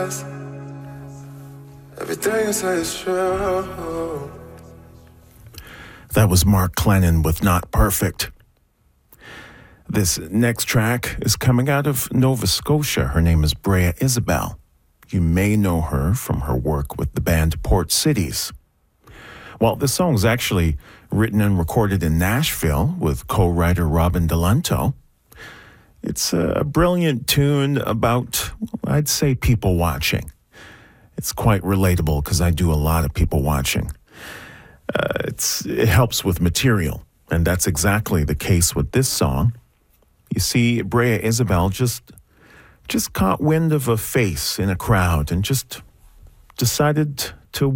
Everything you say is true. That was Mark Clennon with Not Perfect. This next track is coming out of Nova Scotia. Her name is Brea Isabel. You may know her from her work with the band Port Cities. Well, this song is actually written and recorded in Nashville with co-writer Robin Delanto. It's a brilliant tune about, I'd say, people watching. It's quite relatable because I do a lot of people watching. It helps with material, and that's exactly the case with this song. You see, Brea Isabel just caught wind of a face in a crowd and just decided